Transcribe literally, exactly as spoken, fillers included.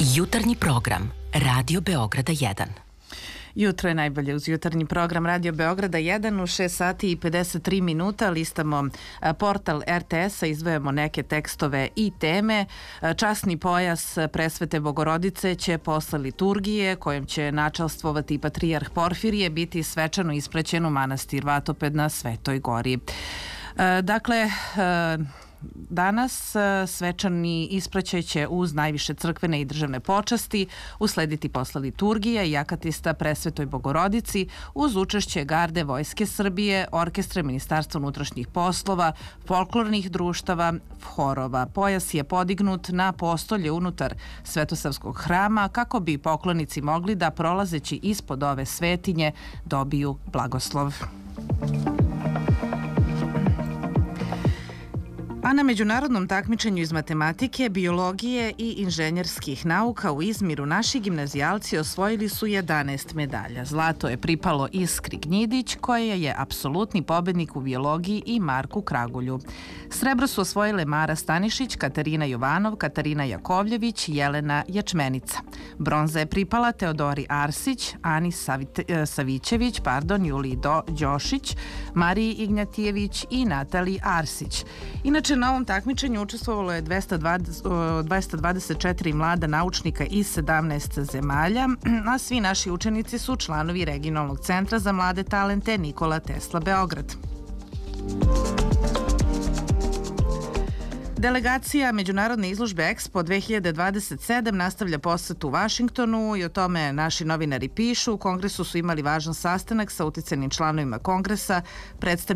Jutarnji program Radio Beograda jedan. Jutro je najbolje uz jutarnji program Radio Beograda jedan u šest sati i pedeset tri minuta. Listamo portal er te es-a, izdvajamo neke tekstove i teme. Časni pojas Presvete Bogorodice će posle liturgije, kojom će načalstvovati patrijarh Porfirije, biti svečano ispraćen u manastir Vatoped na Svetoj gori. Dakle, danas svečani ispraćaj će uz najviše crkvene i državne počasti uslediti posle liturgije i akatista Presvetoj Bogorodici uz učešće Garde Vojske Srbije, orkestra Ministarstva unutrašnjih poslova, folklornih društava, horova. Pojas je podignut na postolje unutar Svetosavskog hrama kako bi poklonici mogli da prolazeći ispod ove svetinje dobiju blagoslov. A na međunarodnom takmičenju iz matematike, biologije i inženjerskih nauka u Izmiru naši gimnazijalci osvojili su jedanaest medalja. Zlato je pripalo Iskri Gnjidić, koja je apsolutni pobednik u biologiji, i Marku Kragulju. Srebro su osvojile Mara Stanišić, Katarina Jovanov, Katarina Jakovljević, Jelena Jačmenica. Bronza je pripala Teodori Arsić, Ani Savite, Savićević, pardon, Juliji Do, Đošić, Mariji Ignjatijević i Nataliji Arsić. Inače, na ovom takmičenju učestvovalo je dvesta dvadeset četiri mlada naučnika iz sedamnaest zemalja, a svi naši učenici su članovi Regionalnog centra za mlade talente Nikola Tesla Beograd. Delegacija Međunarodne izložbe Expo dve hiljade dvadeset sedam nastavlja posetu u Vašingtonu i o tome naši novinari pišu. U Kongresu su imali važan sastanak sa uticajnim članovima Kongresa, predstavnicima